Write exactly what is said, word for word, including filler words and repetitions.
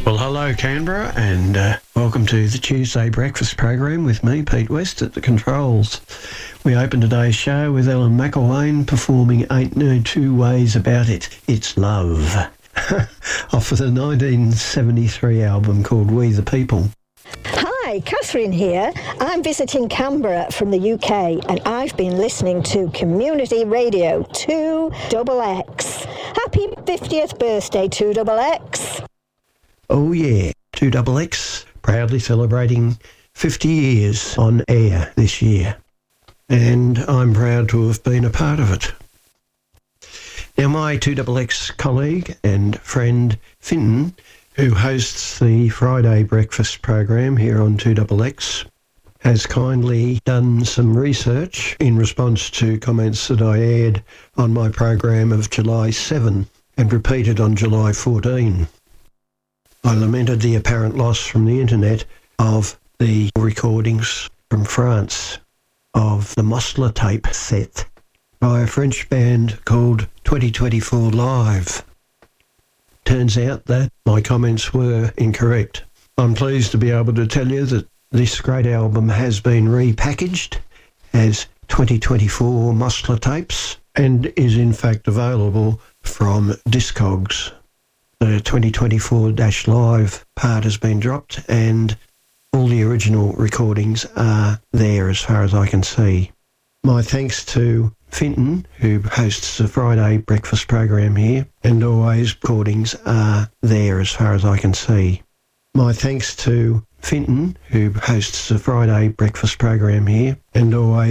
Well, hello Canberra, and uh, welcome to the Tuesday Breakfast program with me, Pete West, at the controls. We open today's show with Ellen McElwain performing Ain't No Two Ways About It, It's Love, off of the nineteen seventy-three album called We the People. Hi, Catherine here. I'm visiting Canberra from the U K, and I've been listening to Community Radio two X X. Happy fiftieth birthday, two X X. Oh yeah, two X X, proudly celebrating fifty years on air this year. And I'm proud to have been a part of it. Now my two X X colleague and friend Finton, who hosts the Friday breakfast program here on two X X, has kindly done some research in response to comments that I aired on my program of July seventh and repeated on July fourteenth. I lamented the apparent loss from the internet of the recordings from France of the Mosler tape set by a French band called twenty twenty-four Live. Turns out that my comments were incorrect. I'm pleased to be able to tell you that this great album has been repackaged as twenty twenty-four Mosler tapes and is in fact available from Discogs. The twenty twenty-four Live part has been dropped and all the original recordings are there as far as I can see. My thanks to Finton, who hosts the Friday breakfast program here, and always recordings are there as far as I can see. My thanks to Finton, who hosts the Friday breakfast program here, and always